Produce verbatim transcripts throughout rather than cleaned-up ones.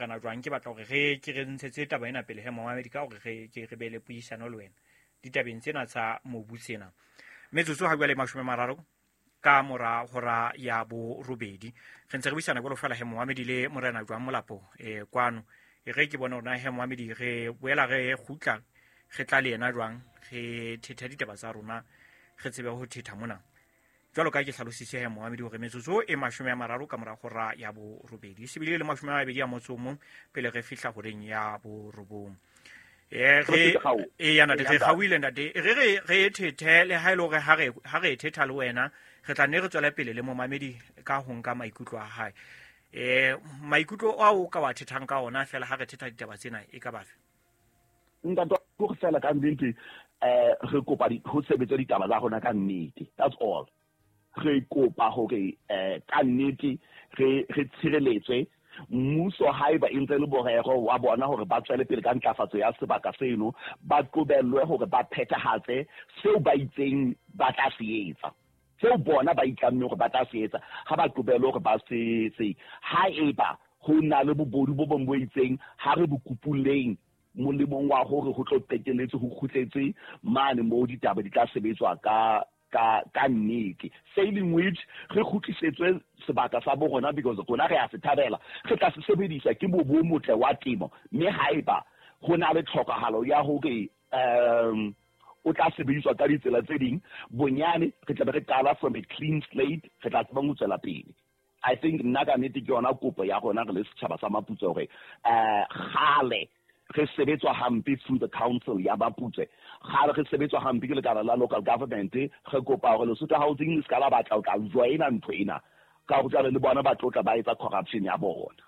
morena jwang ke batla gore ge ke re ntshetse taba ena pele he Mohamedi ka gore ge ke re be le puisano le wena ditabeng tsena tsa mobu tsena metsotso ha bua le mashome mararo ka mora hora ya bo robedi ge ntse re buisana go lo fela he Mohamedi le morena jwang molapo e kwano e ge ke bona ona he Mohamedi ge boela ge gutla ge tla le ena jwang ge thetha ditaba tsa rona ge tsebe ho thetha mona jalo ka ke hlalositse he Mohamedi gore metsotso e mashome a mararo ka mora hora ya bo robedi sebile le mashome a mabedi a motso mong pele ge fihla horeng ya bo robong e ge e yana de ge hawile ndate re re re thethe le ha ile gore ha re ha re thetha le wena re tla ne re tswela pele le Mohamedi ka ho nka maikutlo a hae e maikutlo a o ka wa thethang ka ona fela ha re thetha ditaba tsena e ka bafe nka to go fela ka nnete eh re kopa di ho sebetsa ditaba tsa gona ka nnete that's all re kopa hore eh ka nnete re re tshireletswe mmuso haeba e ntse le borero wa bona hore ba tswele pele ka ntlafatso ya sebaka seno ba qobellwe hore ba phethahatse seo ba itseng ba tla se etsa seo bona ba itlamme hore ba tla se etsa ha ba qobellwe hore ba se se haeba ho na le bobodu bo bong bo itseng ha re bo kupuleng molemong wa hore ho tlo peteletse ho khutletse mane mo ditaba di tla sebetswa ka ka ka nnete sailing which re khutlisetswe sebaka sa bo rona because rona re a se thabela re tla se sebedisa ke bo bo motle wa temo mme haeba ho na le tlhokahalo ya hore um o tla sebediswa ka ditsela tse ding bonyane re tla be re qala from a clean slate re tla tseba motswela pele I think nna ka nnete ke yona kopo ya rona re le setjhaba sa Maputso hore eh gale re sebetswa hampe through the council ya Maputso gale re sebetswa hampe ke lekala la local government re kopa gore Lesotho Housing le skala batla o tla joina ntho ena ka go tsala le bona ba tlotla ba etsa corruption ya bona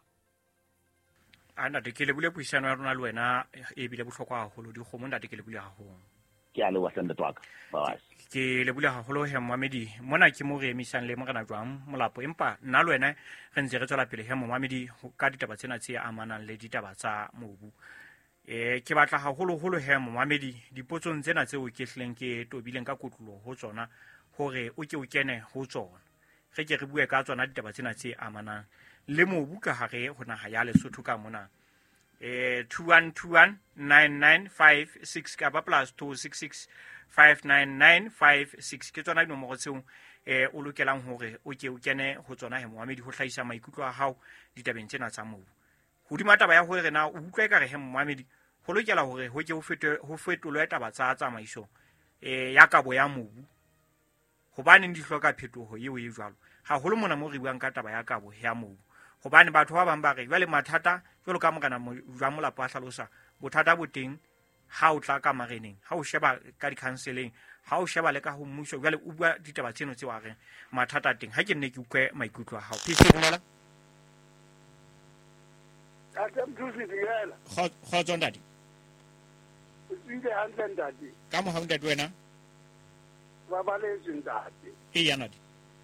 ana de ke le bule puisano ya rona le wena e bile bohlokwa haholo di kgomo nda de ke le bule haholo ke a le wa senda twaka bye ke le bule haholo he Mohamedi mona ke mo re emisang le morena jwang molapo empa nna le wena re ntse re tswela pele he Mohamedi ka ditaba tsena tse amanang le ditaba tsa mobu e ke batla haholo holo he Mohamedi dipotsong tsena tseo ke hleng ke tobileng ka kotlo ho tsona hore o ke o kene ho tsona ge ke re bue ka tsona ditaba tsena tse amanang le mobu ka hare ho naha ya Lesotho ka mona eh two one two one nine nine five six ka ba plus two six six five nine nine five six ke tsona dinomoro tseo eh o lokelang hore o ke o kene ho tsona he Mohamedi ho hlahisa maikutlo a hao ditabeng tsena tsa mobu hodima taba ya hore na o utlwa ka re he Mohamedi ho lokela hore ho ke ho fete ho fetolwe taba tsa tsamaiso eh ya kabo ya mobu hobane di hloka phetoho yeo e jwalo ha holo mona mo re buang ka taba ya kabo ya mobu hobane batho ba bang ba re jwale mathata jwalo ka mogana jwa molapo a hlalosa bothata bo teng ha o tla ka mareneng ha o sheba ka di counseling ha o sheba le ka ho mmuso jwale o bua ditaba tseno tse wa re mathata teng ha ke nne ke ukwe maikutlo a hao phise bonela a tsem thusi digela kho kho tsondadi o tsile hantle ndati ka mo ha ndadi wena ba ba le ndati e yana di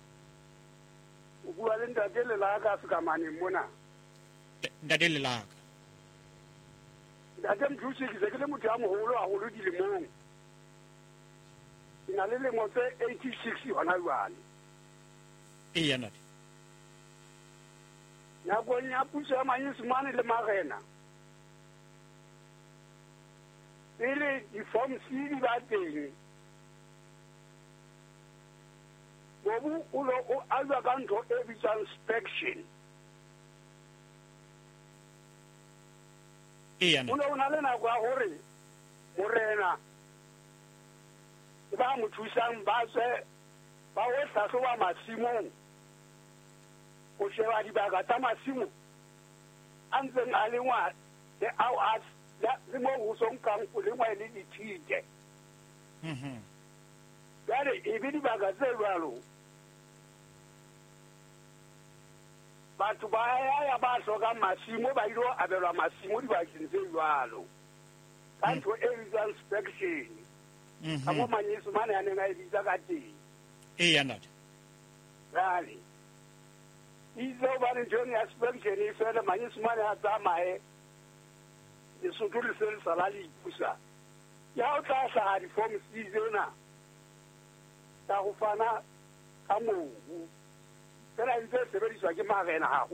o bua le ndati le la ka se ka mane mona ndadi le la ka ndati mthusi ke se ke le motho a moholo a holo dilemong ina le lemo tse eighty-six hona jwale e yana di na go nya puso ya Manyesemane le Marena ile di form C di ba teng bobu o lo o alwa ka ntho e bitsang inspection e yana o lo na le na kwa hore morena ba mo thusang ba se ba o hlahloba masimong o sheba dibaka tsa masimo a ntseng a le ngwa le ao a le mo go sonkang go le ngwa le dithite mhm jale e be dibaka tse jwalo batho ba ya ba hloka masimo ba ilo abelwa masimo dibakeng tse jwalo ka ntho e bitsang inspection ka mo Manyesemane a neng a e bitsa ka teng e yana di jale izo ba le jone ya inspection e fela Manyesemane a tsamaye Lesotho le se le sala le ipusa ya o tla sa di form season ta go fana ka mobu fela e ntse sebediswa ke Marena ha